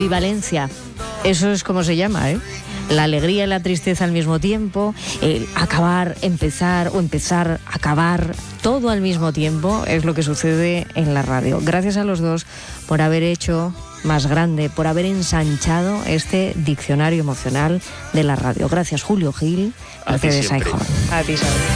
ambivalencia. Eso es como se llama, ¿eh? La alegría y la tristeza al mismo tiempo, el acabar, empezar o empezar, acabar, todo al mismo tiempo es lo que sucede en la radio. Gracias a los dos por haber hecho más grande, por haber ensanchado este diccionario emocional de la radio. Gracias, Julio Gil. A ti Mercedes siempre. Aijón. A ti, Isabel.